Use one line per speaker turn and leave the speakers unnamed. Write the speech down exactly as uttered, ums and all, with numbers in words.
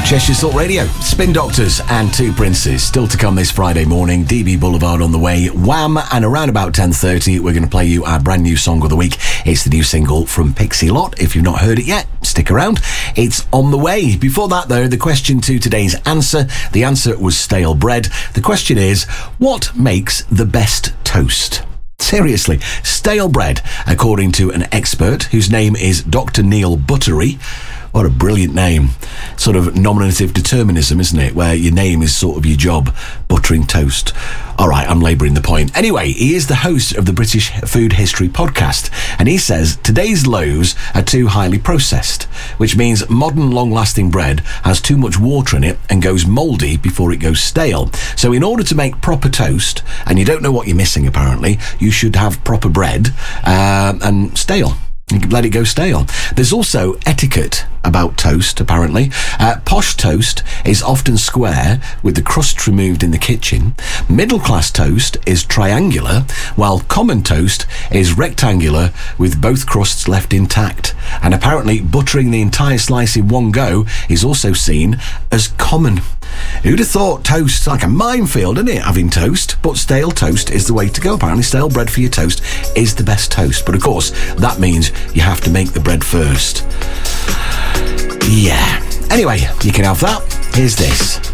Cheshire Salt Radio, Spin Doctors and Two Princes. Still to come this Friday morning. D B Boulevard on the way. Wham! And around about ten thirty, we're going to play you our brand new song of the week. It's the new single from Pixie Lott. If you've not heard it yet, stick around. It's on the way. Before that, though, the question to today's answer. The answer was stale bread. The question is, what makes the best toast? Seriously, stale bread, according to an expert whose name is Doctor Neil Buttery. What a brilliant name. Sort of nominative determinism, isn't it? Where your name is sort of your job, buttering toast. All right, I'm labouring the point. Anyway, he is the host of the British Food History podcast, and he says today's loaves are too highly processed, which means modern long-lasting bread has too much water in it and goes mouldy before it goes stale. So in order to make proper toast, and you don't know what you're missing apparently, you should have proper bread uh, and stale. You can let it go stale. There's also etiquette about toast, apparently. Uh, posh toast is often square, with the crust removed in the kitchen. Middle-class toast is triangular, while common toast is rectangular, with both crusts left intact. And apparently, buttering the entire slice in one go is also seen as common. Who'd have thought toast like a minefield, isn't it, having toast? But stale toast is the way to go. Apparently, stale bread for your toast is the best toast. But of course, that means you have to make the bread first. Yeah. Anyway, you can have that. Here's this.